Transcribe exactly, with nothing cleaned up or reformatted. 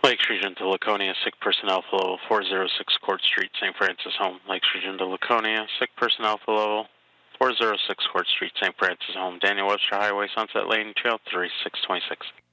Lakes Region to Laconia, sick person Alpha Level four oh six Court Street, Saint Francis Home. Lakes Region to Laconia, sick person Alpha Level four oh six Court Street, Saint Francis Home. Daniel Webster Highway, Sunset Lane, Trail three six two six.